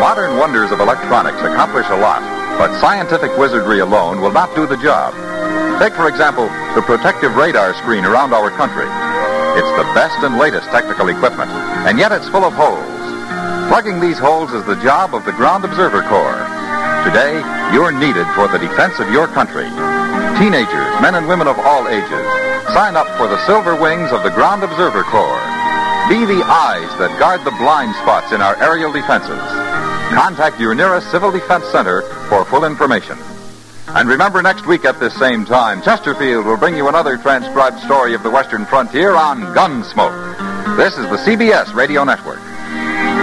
modern wonders of electronics accomplish a lot, but scientific wizardry alone will not do the job. Take, for example, the protective radar screen around our country. It's the best and latest technical equipment, and yet it's full of holes. Plugging these holes is the job of the Ground Observer Corps. Today, you're needed for the defense of your country. Teenagers, men and women of all ages, sign up for the Silver Wings of the Ground Observer Corps. Be the eyes that guard the blind spots in our aerial defenses. Contact your nearest Civil Defense Center for full information. And remember, next week at this same time, Chesterfield will bring you another transcribed story of the Western frontier on Gunsmoke. This is the CBS Radio Network.